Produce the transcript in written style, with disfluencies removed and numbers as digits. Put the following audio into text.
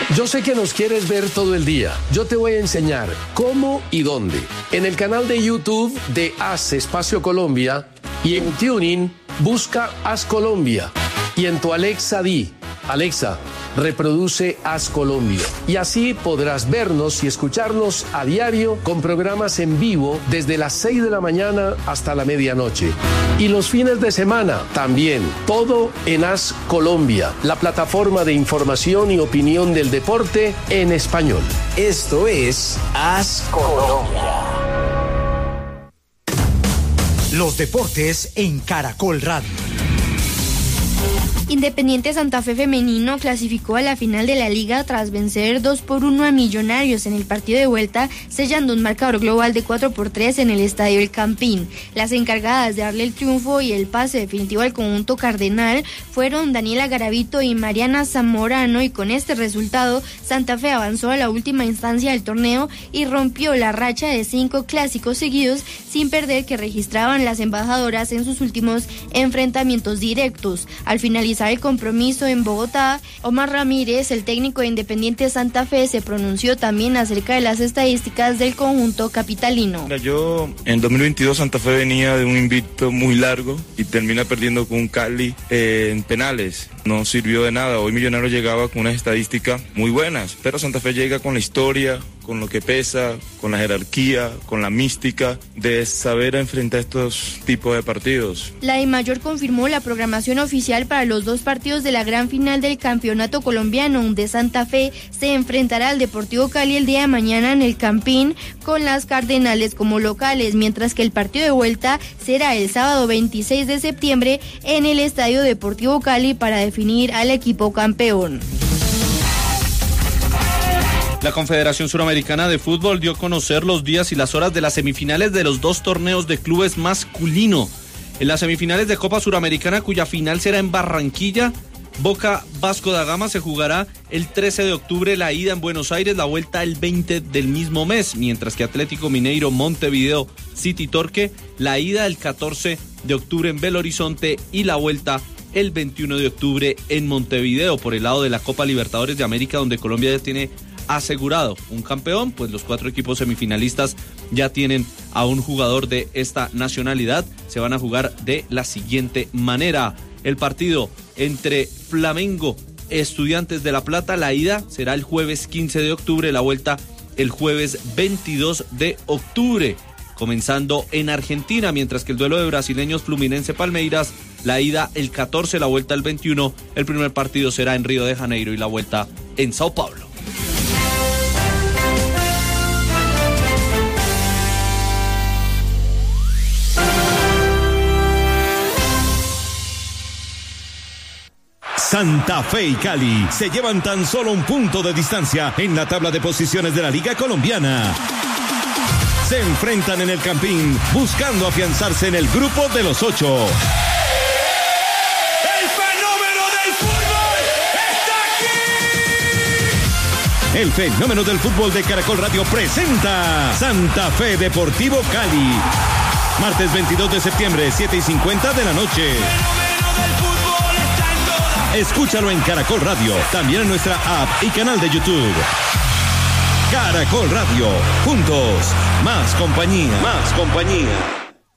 Yo sé que nos quieres ver todo el día. Yo te voy a enseñar cómo y dónde. En el canal de YouTube de Haz Espacio Colombia y en Tuning busca Haz Colombia. Y en tu Alexa di, Alexa, reproduce Haz Colombia. Y así podrás vernos y escucharnos a diario con programas en vivo desde las 6 de la mañana hasta la medianoche. Y los fines de semana también. Todo en Haz Colombia, la plataforma de información y opinión del deporte en español. Esto es Haz Colombia. Los deportes en Caracol Radio. Independiente Santa Fe femenino clasificó a la final de la liga tras vencer 2-1 a Millonarios en el partido de vuelta, sellando un marcador global de 4-3 en el estadio El Campín. Las encargadas de darle el triunfo y el pase definitivo al conjunto cardenal fueron Daniela Garavito y Mariana Zamorano, y con este resultado Santa Fe avanzó a la última instancia del torneo y rompió la racha de 5 clásicos seguidos sin perder que registraban las embajadoras en sus últimos enfrentamientos directos. Al finalizar el compromiso en Bogotá, Omar Ramírez, el técnico de Independiente Santa Fe, se pronunció también acerca de las estadísticas del conjunto capitalino. Yo en 2022 Santa Fe venía de un invicto muy largo y termina perdiendo con un Cali en penales. No sirvió de nada. Hoy Millonarios llegaba con unas estadísticas muy buenas, pero Santa Fe llega con la historia, con lo que pesa, con la jerarquía, con la mística de saber enfrentar estos tipos de partidos. La DIMAYOR confirmó la programación oficial para los 2 partidos de la gran final del campeonato colombiano, donde Santa Fe se enfrentará al Deportivo Cali el día de mañana en el Campín con las Cardenales como locales, mientras que el partido de vuelta será el sábado 26 de septiembre en el Estadio Deportivo Cali para definir al equipo campeón. La Confederación Suramericana de Fútbol dio a conocer los días y las horas de las semifinales de los 2 torneos de clubes masculino. En las semifinales de Copa Suramericana, cuya final será en Barranquilla, Boca Vasco da Gama se jugará el 13 de octubre, la ida en Buenos Aires, la vuelta el 20 del mismo mes, mientras que Atlético Mineiro Montevideo City Torque, la ida el 14 de octubre en Belo Horizonte y la vuelta el 21 de octubre en Montevideo. Por el lado de la Copa Libertadores de América, donde Colombia ya tiene asegurado un campeón, pues los 4 equipos semifinalistas ya tienen a un jugador de esta nacionalidad. Se van a jugar de la siguiente manera: el partido entre Flamengo Estudiantes de La Plata, la ida será el jueves 15 de octubre, la vuelta el jueves 22 de octubre, comenzando en Argentina, mientras que el duelo de brasileños Fluminense Palmeiras, la ida el 14, la vuelta el 21, el primer partido será en Río de Janeiro y la vuelta en Sao Paulo. Santa Fe y Cali se llevan tan solo un punto de distancia en la tabla de posiciones de la Liga Colombiana. Se enfrentan en el Campín buscando afianzarse en el grupo de los 8. ¡El fenómeno del fútbol está aquí! El fenómeno del fútbol de Caracol Radio presenta Santa Fe Deportivo Cali. Martes 22 de septiembre, 7:50 de la noche. Escúchalo en Caracol Radio, también en nuestra app y canal de YouTube. Caracol Radio, juntos, más compañía.